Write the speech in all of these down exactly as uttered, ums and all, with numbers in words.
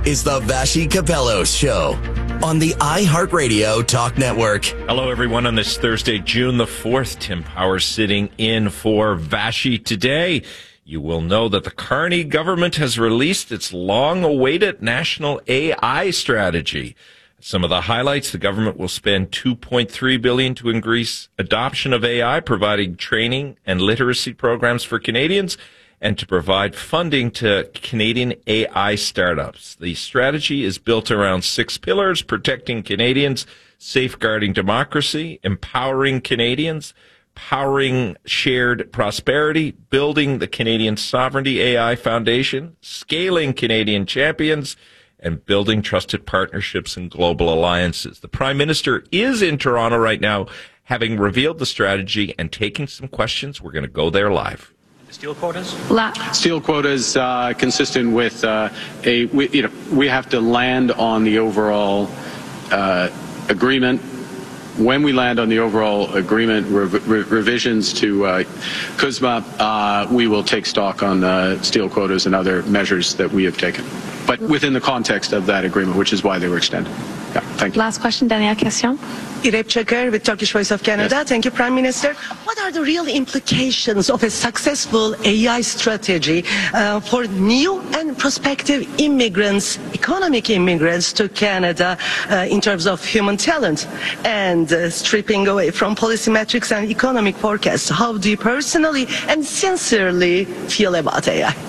is the Vassy Kapelos Show on the iHeartRadio Talk Network. Hello, everyone. On this Thursday, June the fourth, Tim Powers sitting in for Vassy today. You will know that the Carney government has released its long-awaited national A I strategy. Some of the highlights: the government will spend two point three billion dollars to increase adoption of A I, providing training and literacy programs for Canadians, and to provide funding to Canadian A I startups. The strategy is built around six pillars: protecting Canadians, safeguarding democracy, empowering Canadians, powering shared prosperity, building the Canadian Sovereignty A I Foundation, scaling Canadian champions, and building trusted partnerships and global alliances. The Prime Minister is in Toronto right now, having revealed the strategy and taking some questions. We're going to go there live. Steel quotas? La- Steel quotas uh, consistent with uh, a, we, you know, we have to land on the overall uh, agreement. When we land on the overall agreement, rev- re- revisions to uh, C U S M A, uh, we will take stock on uh, steel quotas and other measures that we have taken, but within the context of that agreement, which is why they were extended. Yeah, thank you. Last question, dernière question. Irep Checker with Turkish Voice of Canada. Yes. Thank you, Prime Minister. What are the real implications of a successful A I strategy uh, for new and prospective immigrants, economic immigrants to Canada uh, in terms of human talent and uh, stripping away from policy metrics and economic forecasts? How do you personally and sincerely feel about A I?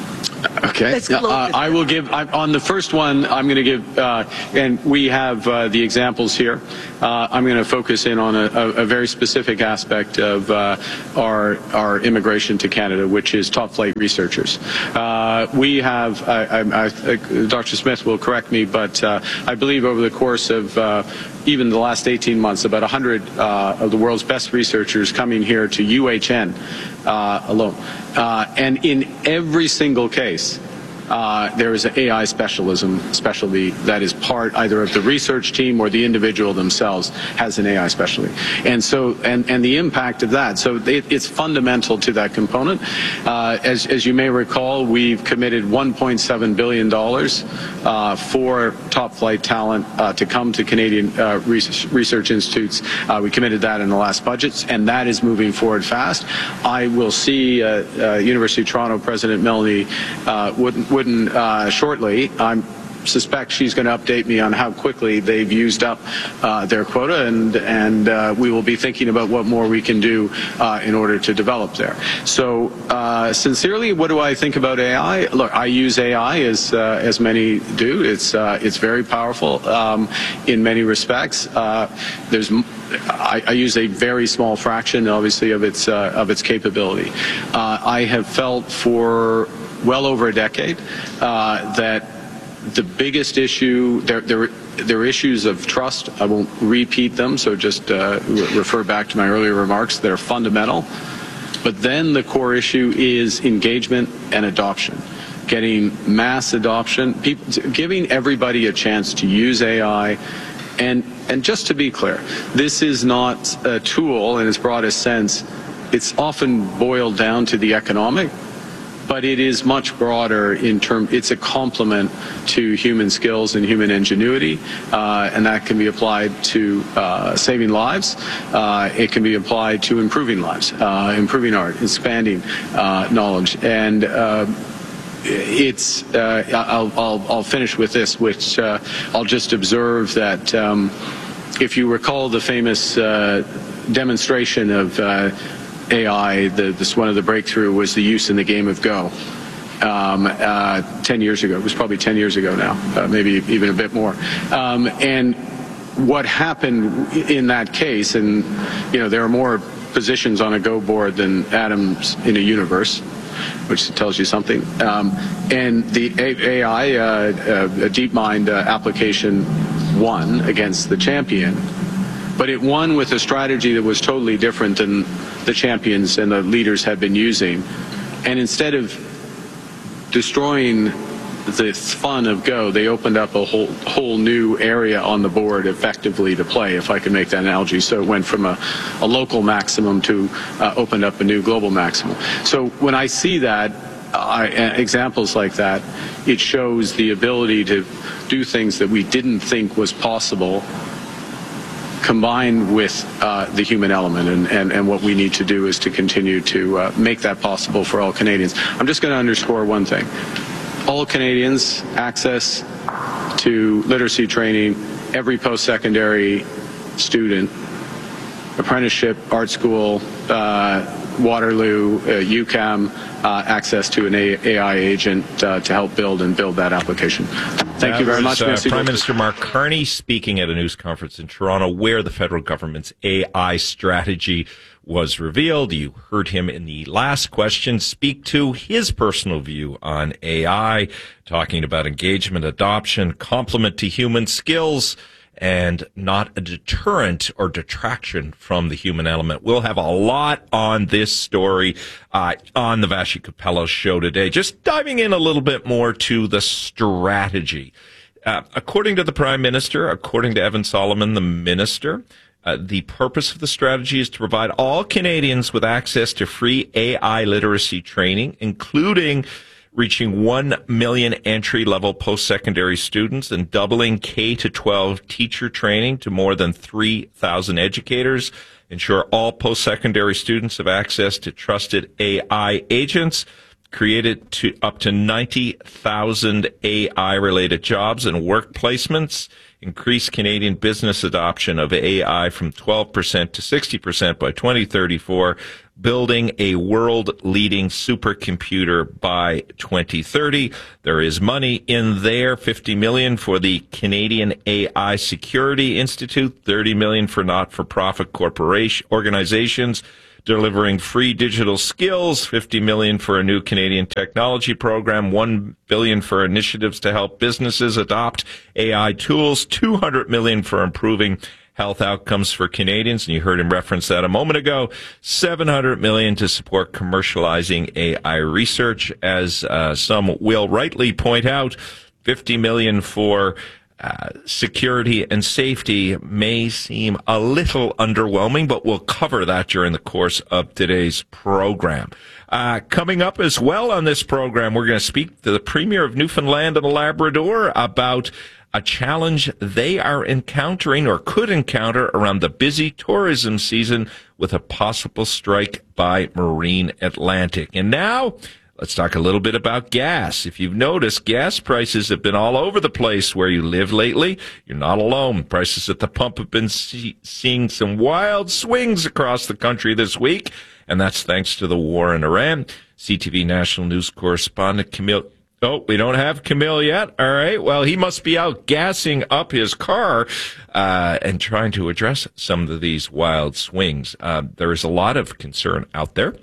Okay. Uh, I will give, I, on the first one, I'm going to give, uh, and we have uh, the examples here. Uh, I'm going to focus in on a, a, a very specific aspect of uh, our, our immigration to Canada, which is top flight researchers. Uh, we have, I, I, I, Doctor Smith will correct me, but uh, I believe over the course of uh, even the last eighteen months, about one hundred uh, of the world's best researchers coming here to U H N uh, alone. Uh, and in every single case, uh, there is an A I specialism, specialty that is part either of the research team or the individual themselves has an A I specialty. And so, and, and the impact of that, so it, it's fundamental to that component. Uh, as, as you may recall, we've committed one point seven billion dollars uh, for top flight talent uh, to come to Canadian uh, research, research institutes. Uh, we committed that in the last budgets, and that is moving forward fast. I will see uh, uh, University of Toronto President Melanie uh, Wooden, Wooden uh, shortly. I suspect she's going to update me on how quickly they've used up uh, their quota, and and uh, we will be thinking about what more we can do uh, in order to develop there. So, uh, sincerely, what do I think about A I? Look, I use A I as uh, as many do. It's uh, it's very powerful um, in many respects. Uh, there's I, I use a very small fraction, obviously, of its uh, of its capability. Uh, I have felt for well over a decade uh, that the biggest issue, there, there, there are issues of trust. I won't repeat them, so just uh, re- refer back to my earlier remarks that are fundamental. But then the core issue is engagement and adoption. Getting mass adoption, people, giving everybody a chance to use A I. And, and just to be clear, this is not a tool in its broadest sense. It's often boiled down to the economic, but it is much broader in term. It's a complement to human skills and human ingenuity, uh, and that can be applied to uh, saving lives. Uh, it can be applied to improving lives, uh, improving art, expanding uh, knowledge, and uh, it's. Uh, I'll, I'll, I'll finish with this, which uh, I'll just observe that um, if you recall the famous uh, demonstration of. Uh, A I, the, this one of the breakthrough was the use in the game of Go. Um, uh, ten years ago, it was probably ten years ago now, uh, maybe even a bit more. Um, and what happened in that case, and you know, there are more positions on a Go board than atoms in a universe, which tells you something. Um, and the A I, uh, uh, a DeepMind uh, application won against the champion. But it won with a strategy that was totally different than the champions and the leaders had been using. And instead of destroying the fun of Go, they opened up a whole whole new area on the board effectively to play, if I can make that analogy. So it went from a, a local maximum to uh, opened up a new global maximum. So when I see that, I, examples like that, it shows the ability to do things that we didn't think was possible, combined with uh, the human element. And, and, and what we need to do is to continue to uh, make that possible for all Canadians. I'm just going to underscore one thing. All Canadians access to literacy training, every post-secondary student, apprenticeship, art school, uh, Waterloo, uh, UQAM, uh, access to an A I agent uh, to help build and build that application. Thank that you very was, much. Uh, Prime Minister Mark Carney speaking at a news conference in Toronto where the federal government's A I strategy was revealed. You heard him in the last question speak to his personal view on A I, talking about engagement, adoption, complement to human skills, and not a deterrent or detraction from the human element. We'll have a lot on this story uh, on the Vassy Capello show today, just diving in a little bit more to the strategy. Uh, according to the Prime Minister, according to Evan Solomon, the Minister, uh, the purpose of the strategy is to provide all Canadians with access to free A I literacy training, including reaching one million entry-level post-secondary students and doubling K to twelve teacher training to more than three thousand educators, ensure all post-secondary students have access to trusted A I agents, created to up to ninety thousand A I-related jobs and work placements, increase Canadian business adoption of A I from twelve percent to sixty percent by twenty thirty-four, building a world-leading supercomputer by twenty thirty. There is money in there, fifty million dollars for the Canadian A I Security Institute, thirty million dollars for not-for-profit corporation organizations delivering free digital skills, fifty million dollars for a new Canadian technology program, one billion dollars for initiatives to help businesses adopt A I tools, two hundred million dollars for improving health outcomes for Canadians, and you heard him reference that a moment ago, seven hundred million dollars to support commercializing A I research, as uh, some will rightly point out, fifty million dollars for Uh, security and safety may seem a little underwhelming, but we'll cover that during the course of today's program. Uh, coming up as well on this program, we're going to speak to the Premier of Newfoundland and Labrador about a challenge they are encountering or could encounter around the busy tourism season with a possible strike by Marine Atlantic. And now, let's talk a little bit about gas. If you've noticed, gas prices have been all over the place where you live lately. You're not alone. Prices at the pump have been see- seeing some wild swings across the country this week, and that's thanks to the war in Iran. C T V national news correspondent Camille... Oh, we don't have Camille yet. All right. Well, he must be out gassing up his car uh, and trying to address some of these wild swings. Uh, there is a lot of concern out there,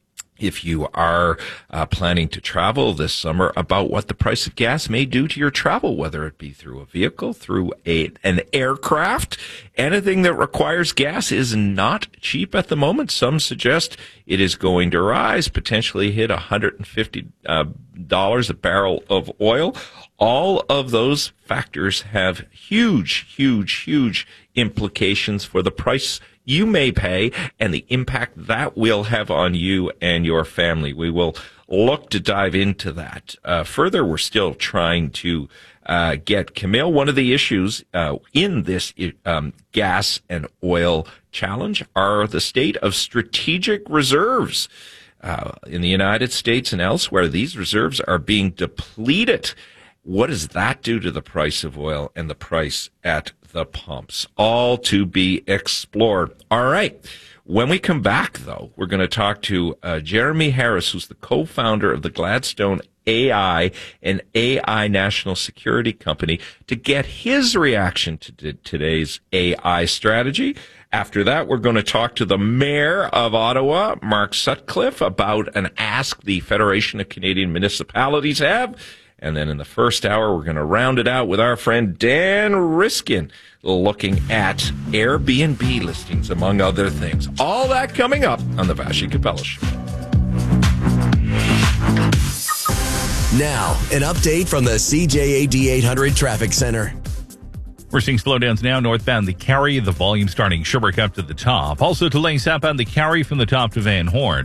if you are uh, planning to travel this summer, about what the price of gas may do to your travel, whether it be through a vehicle, through a an aircraft. Anything that requires gas is not cheap at the moment. Some suggest it is going to rise, potentially hit one hundred fifty dollars a barrel of oil. All of those factors have huge, huge, huge implications for the price you may pay and the impact that will have on you and your family. We will look to dive into that. Uh, further, we're still trying to uh, get Camille. One of the issues uh, in this um, gas and oil challenge are the state of strategic reserves. Uh, in the United States and elsewhere, these reserves are being depleted. What does that do to the price of oil and the price at the pumps? All to be explored. All right. When we come back, though, we're going to talk to uh, Jeremy Harris, who's the co-founder of the Gladstone A I and A I National Security Company, to get his reaction to t- today's A I strategy. After that, we're going to talk to the Mayor of Ottawa, Mark Sutcliffe, about an ask the Federation of Canadian Municipalities have. And then in the first hour, we're going to round it out with our friend Dan Riskin, looking at Airbnb listings, among other things. All that coming up on the Vassy Capello Show. Now, an update from the C J A D eight hundred Traffic Center. We're seeing slowdowns now northbound the Carry, the volume starting Sherbrooke up to the top. Also delays southbound the Carry from the top to Van Horn.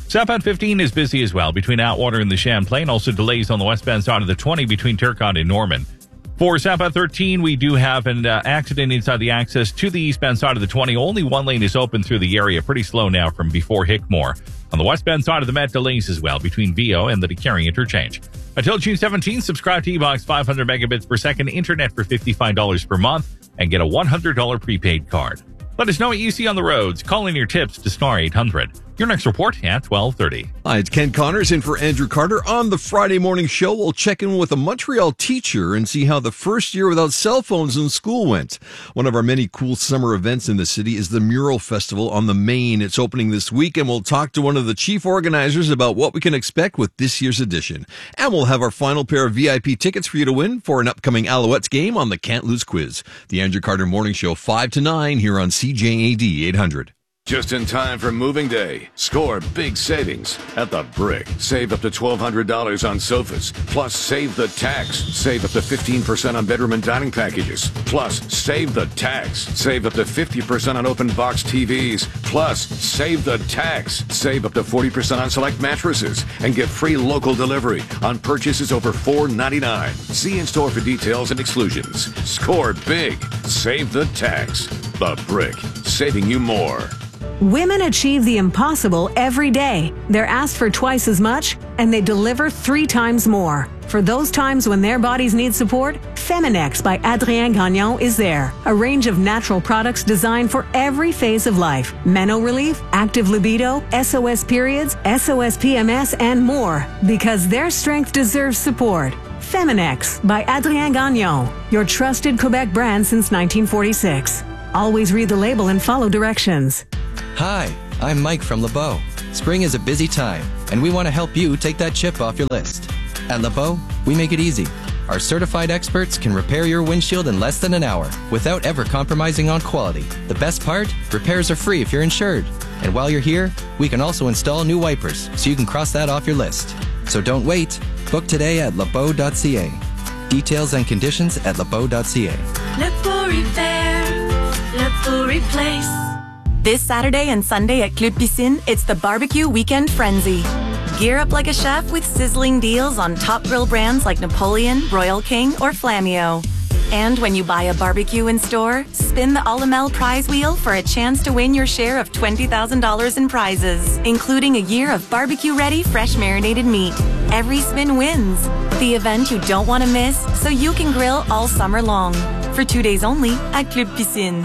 Southbound fifteen is busy as well between Atwater and the Champlain. Also delays on the westbound side of the twenty between Turcotte and Norman. For southbound thirteen, we do have an uh, accident inside the access to the eastbound side of the twenty. Only one lane is open through the area. Pretty slow now from before Hickmore. On the westbound side of the Met, delays as well between Vio and the DeCarry interchange. Until June seventeenth, subscribe to E-Box five hundred megabits per second, internet for fifty-five dollars per month, and get a one hundred dollars prepaid card. Let us know what you see on the roads. Call in your tips to star eight hundred. Your next report at twelve thirty. Hi, it's Ken Connors in for Andrew Carter. On the Friday morning show, we'll check in with a Montreal teacher and see how the first year without cell phones in school went. One of our many cool summer events in the city is the Mural Festival on the Main. It's opening this week, and we'll talk to one of the chief organizers about what we can expect with this year's edition. And we'll have our final pair of V I P tickets for you to win for an upcoming Alouettes game on the Can't Lose Quiz. The Andrew Carter Morning Show, five to nine, here on C J A D eight hundred. Just in time for moving day. Score big savings at The Brick. Save up to twelve hundred dollars on sofas. Plus, save the tax. Save up to fifteen percent on bedroom and dining packages. Plus, save the tax. Save up to fifty percent on open box T Vs. Plus, save the tax. Save up to forty percent on select mattresses. And get free local delivery on purchases over four ninety-nine. See in store for details and exclusions. Score big. Save the tax. The Brick. Saving you more. Women achieve the impossible every day. They're asked for twice as much, and they deliver three times more. For those times when their bodies need support, Feminex by Adrien Gagnon is there. A range of natural products designed for every phase of life. Meno relief, active libido, S O S periods, S O S P M S, and more. Because their strength deserves support. Feminex by Adrien Gagnon, your trusted Quebec brand since nineteen forty-six. Always read the label and follow directions. Hi, I'm Mike from LeBeau. Spring is a busy time, and we want to help you take that chip off your list. At LeBeau, we make it easy. Our certified experts can repair your windshield in less than an hour without ever compromising on quality. The best part? Repairs are free if you're insured. And while you're here, we can also install new wipers so you can cross that off your list. So don't wait. Book today at lebeau dot c a. Details and conditions at lebeau dot c a. LeBeau Repair, LeBeau Replace. This Saturday and Sunday at Club Piscine, it's the barbecue weekend frenzy. Gear up like a chef with sizzling deals on top grill brands like Napoleon, Royal King, or Flammio. And when you buy a barbecue in store, spin the Alamel prize wheel for a chance to win your share of twenty thousand dollars in prizes, including a year of barbecue-ready, fresh marinated meat. Every spin wins. The event you don't want to miss, so you can grill all summer long. For two days only at Club Piscine.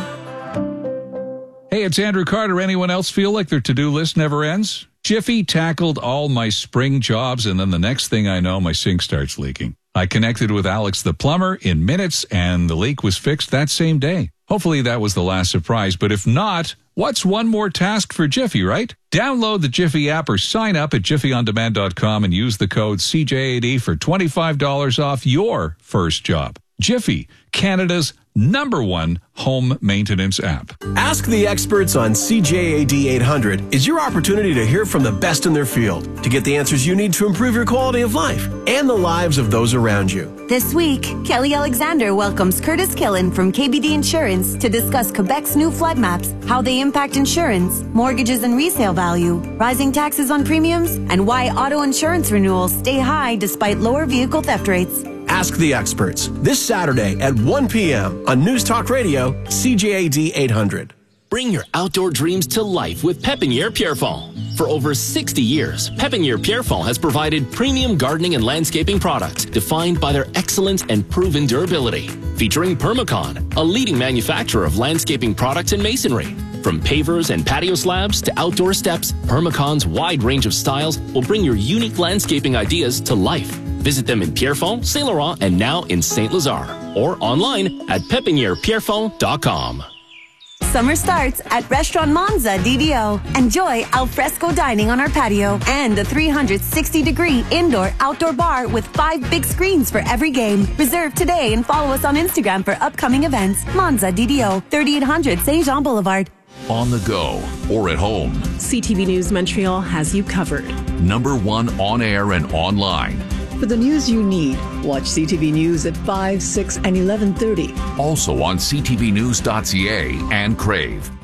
Hey, it's Andrew Carter. Anyone else feel like their to-do list never ends? Jiffy tackled all my spring jobs, and then the next thing I know, my sink starts leaking. I connected with Alex the plumber in minutes, and the leak was fixed that same day. Hopefully that was the last surprise, but if not, what's one more task for Jiffy, right? Download the Jiffy app or sign up at jiffy on demand dot com and use the code C J A D for twenty-five dollars off your first job. Jiffy, Canada's number one home maintenance app. Ask the experts on C J A D eight hundred is your opportunity to hear from the best in their field to get the answers you need to improve your quality of life and the lives of those around you. This week, Kelly Alexander welcomes Curtis Killen from K B D Insurance to discuss Quebec's new flood maps, how they impact insurance, mortgages and resale value, rising taxes on premiums, and why auto insurance renewals stay high despite lower vehicle theft rates. Ask the experts this Saturday at one p.m. on News Talk Radio, C J A D eight hundred. Bring your outdoor dreams to life with Pépinière Pierrefonds. For over sixty years, Pépinière Pierrefonds has provided premium gardening and landscaping products defined by their excellence and proven durability. Featuring Permacon, a leading manufacturer of landscaping products and masonry. From pavers and patio slabs to outdoor steps, Permacon's wide range of styles will bring your unique landscaping ideas to life. Visit them in Pierrefonds, Saint Laurent, and now in Saint Lazare, or online at pepiniere pierrefonds dot com. Summer starts at Restaurant Monza D V O. Enjoy al fresco dining on our patio and a three hundred sixty degree indoor-outdoor bar with five big screens for every game. Reserve today and follow us on Instagram for upcoming events. Monza D V O, thirty-eight hundred Saint Jean Boulevard. On the go or at home, C T V News Montreal has you covered. Number one on air and online. For the news you need, watch C T V News at five, six, and eleven thirty. Also on c t v news dot c a and Crave.